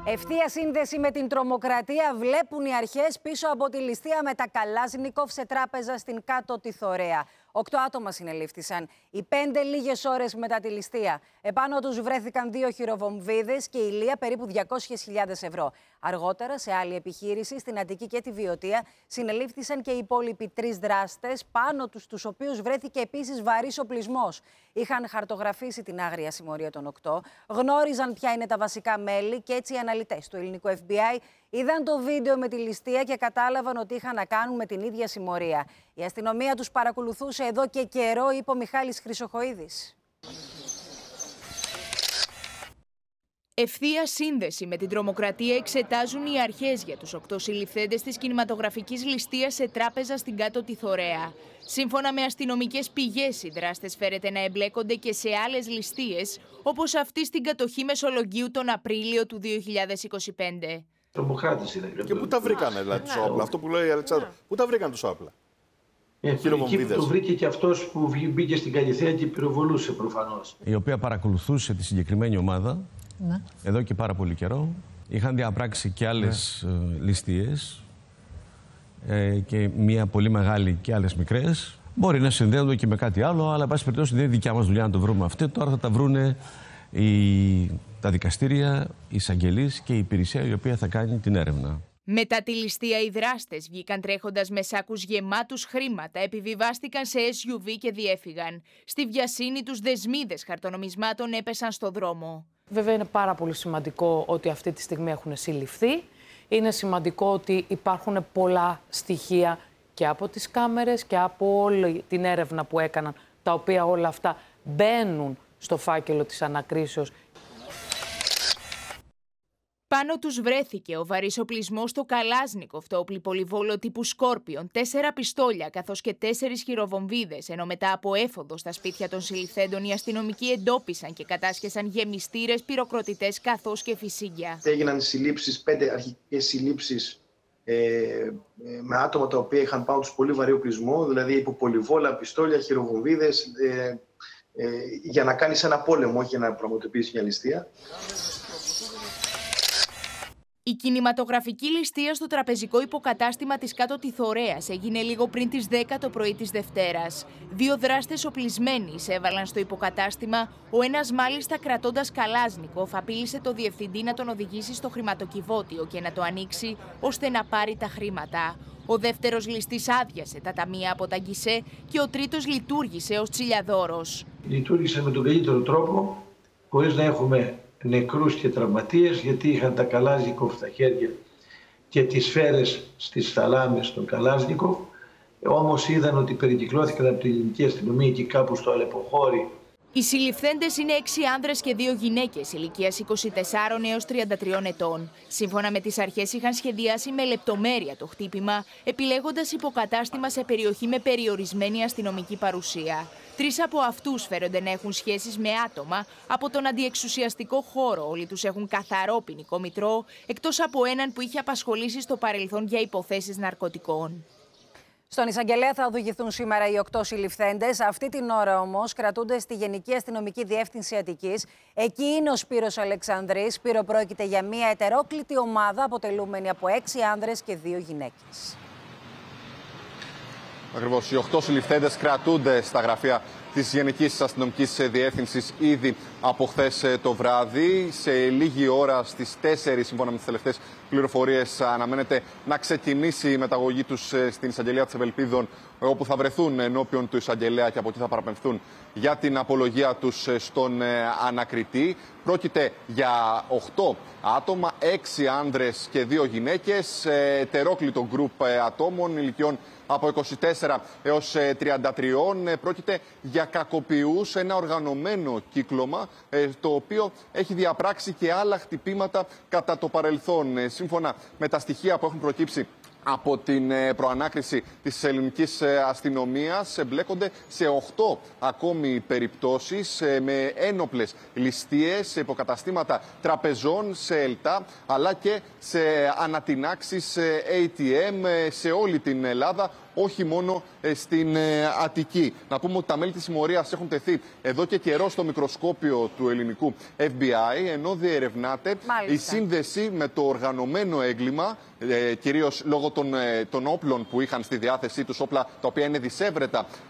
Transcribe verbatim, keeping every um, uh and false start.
Ευθεία σύνδεση με την τρομοκρατία βλέπουν οι αρχές πίσω από τη ληστεία με τα Καλάζνικοφ σε τράπεζα στην Κάτω Τιθωρέα. Οκτώ άτομα συνελήφθησαν. Οι πέντε λίγες ώρες μετά τη ληστεία. Επάνω τους βρέθηκαν δύο χειροβομβίδες και ηλία περίπου διακόσιες χιλιάδες ευρώ. Αργότερα, σε άλλη επιχείρηση, στην Αττική και τη Βιωτία, συνελήφθησαν και οι υπόλοιποι τρεις δράστες, πάνω τους τους οποίους βρέθηκε επίσης βαρύς οπλισμός. Είχαν χαρτογραφήσει την άγρια συμμορία των οκτώ, γνώριζαν ποια είναι τα βασικά μέλη και έτσι οι αναλυτές του ελληνικού Εφ Μπι Άι είδαν το βίντεο με τη ληστεία και κατάλαβαν ότι είχαν να κάνουν με την ίδια συμμορία. Η αστυνομία τους παρακολουθούσε εδώ και καιρό, είπε ο Μιχάλης Χρυσοχοΐδης. Ευθεία σύνδεση με την τρομοκρατία εξετάζουν οι αρχές για τους οκτώ συλληφθέντες της κινηματογραφικής ληστείας σε τράπεζα στην Κάτω Τιθωρέα. Σύμφωνα με αστυνομικές πηγές, οι δράστες φέρεται να εμπλέκονται και σε άλλες ληστείες, όπως αυτή στην κατοχή Μεσολογγίου τον Απρίλιο του δύο χιλιάδες είκοσι πέντε. Τρομοκράτες είναι. Και πού τα βρήκανε, δηλαδή, τους όπλα, αυτό που λέει η Αλεξάνδρα. Πού τα βρήκαν τους όπλα. Ε, εκεί το βρήκε και αυτός που μπήκε στην Καλυθέα και πυροβολούσε προφανώς. Η οποία παρακολουθούσε τη συγκεκριμένη ομάδα ναι. εδώ και πάρα πολύ καιρό. Είχαν διαπράξει και άλλες ναι. ληστείες ε, και μία πολύ μεγάλη και άλλες μικρές. Μπορεί να συνδέονται και με κάτι άλλο, αλλά εν πάση περιπτώσει δεν είναι δικιά μας δουλειά να το βρούμε αυτό. Τώρα θα τα βρούνε οι, τα δικαστήρια, οι εισαγγελείς και η υπηρεσία η οποία θα κάνει την έρευνα. Μετά τη ληστεία, οι δράστες βγήκαν τρέχοντας με σάκους γεμάτους χρήματα, επιβιβάστηκαν σε Ες Γιου Βι και διέφυγαν. Στη βιασύνη τους δεσμίδες χαρτονομισμάτων έπεσαν στο δρόμο. Βέβαια είναι πάρα πολύ σημαντικό ότι αυτή τη στιγμή έχουν συλληφθεί. Είναι σημαντικό ότι υπάρχουν πολλά στοιχεία και από τις κάμερες και από όλη την έρευνα που έκαναν, τα οποία όλα αυτά μπαίνουν στο φάκελο της ανακρίσεως. Πάνω τους βρέθηκε ο βαρύς οπλισμός στο Καλάζνικοφ, το οπλιπολιβόλο τύπου Σκόρπιον, τέσσερα πιστόλια καθώς και τέσσερις χειροβομβίδες, ενώ μετά από έφοδο στα σπίτια των συλληφθέντων οι αστυνομικοί εντόπισαν και κατάσχεσαν γεμιστήρες, πυροκροτητές καθώς και φυσίγγια. Έγιναν συλλήψεις, πέντε αρχικές συλλήψεις ε, με άτομα τα οποία είχαν πάνω τους πολύ βαρύ οπλισμό, δηλαδή υποπολιβόλα, πιστόλια, χειροβομβίδες, ε, ε, για να κάνεις ένα πόλεμο, όχι για να πραγματοποιήσεις μια ληστεία. Η κινηματογραφική ληστεία στο τραπεζικό υποκατάστημα της Κάτω Τιθωρέας έγινε λίγο πριν τις δέκα το πρωί της Δευτέρας. Δύο δράστες οπλισμένοι εισέβαλαν στο υποκατάστημα, ο ένας μάλιστα κρατώντας Καλάζνικοφ απείλησε το διευθυντή να τον οδηγήσει στο χρηματοκιβώτιο και να το ανοίξει ώστε να πάρει τα χρήματα. Ο δεύτερος ληστής άδειασε τα ταμεία από τα γκισέ και ο τρίτος λειτουργήσε ως τσιλιαδόρος. Λειτουργήσε με τον καλύτερο τρόπο, χωρίς να έχουμε νεκρούς και τραυματίες, γιατί είχαν τα Καλάζνικοφ στα χέρια και τις σφαίρες στις θαλάμες των Καλάζνικοφ. Όμως είδαν ότι περικυκλώθηκαν από την ελληνική αστυνομία και κάπου στο Αλεποχώρι. Οι συλληφθέντες είναι έξι άνδρες και δύο γυναίκες ηλικίας είκοσι τεσσάρων έως τριάντα τριών ετών. Σύμφωνα με τις αρχές, είχαν σχεδιάσει με λεπτομέρεια το χτύπημα, επιλέγοντας υποκατάστημα σε περιοχή με περιορισμένη αστυνομική παρουσία. Τρεις από αυτούς φέρονται να έχουν σχέσεις με άτομα από τον αντιεξουσιαστικό χώρο. Όλοι τους έχουν καθαρό ποινικό μητρό, εκτός από έναν που είχε απασχολήσει στο παρελθόν για υποθέσεις ναρκωτικών. Στον εισαγγελέα θα οδηγηθούν σήμερα οι οκτώ συλληφθέντες. Αυτή την ώρα όμως κρατούνται στη Γενική Αστυνομική Διεύθυνση Αττικής. Εκεί είναι ο Σπύρος Αλεξανδρής. Σπύρο, πρόκειται για μια ετερόκλητη ομάδα αποτελούμενη από έξι άνδρες και δύο γυναίκες. Ακριβώς. Οι οκτώ συλληφθέντες κρατούνται στα γραφεία της Γενικής Αστυνομικής Διεύθυνσης ήδη από χθες το βράδυ. Σε λίγη ώρα στις τέσσερις, σύμφωνα με τις τελευταίες πληροφορίες, αναμένεται να ξεκινήσει η μεταγωγή τους στην εισαγγελία της Ευελπίδων, όπου θα βρεθούν ενώπιον του εισαγγελέα και από εκεί θα παραπεμφθούν για την απολογία τους στον ανακριτή. Πρόκειται για οκτώ άτομα, έξι άνδρες και δύο γυναίκες, ετερόκλητο γκρουπ ατόμων ηλικιών από είκοσι τέσσερα έως τριάντα τρία. Πρόκειται για κακοποιούς, ένα οργανωμένο κύκλωμα, το οποίο έχει διαπράξει και άλλα χτυπήματα κατά το παρελθόν. Σύμφωνα με τα στοιχεία που έχουν προκύψει από την προανάκριση της ελληνικής αστυνομίας, εμπλέκονται σε οκτώ ακόμη περιπτώσεις με ένοπλες ληστείες, σε υποκαταστήματα τραπεζών, σε ΕΛΤΑ, αλλά και σε ανατινάξεις έι τι εμ σε όλη την Ελλάδα, όχι μόνο στην Αττική. Να πούμε ότι τα μέλη της συμμορίας έχουν τεθεί εδώ και καιρό στο μικροσκόπιο του ελληνικού Εφ Μπι Άι, ενώ διερευνάται Μάλιστα. η σύνδεση με το οργανωμένο έγκλημα, ε, κυρίως λόγω των, ε, των όπλων που είχαν στη διάθεσή τους, όπλα τα οποία είναι δισεύρετα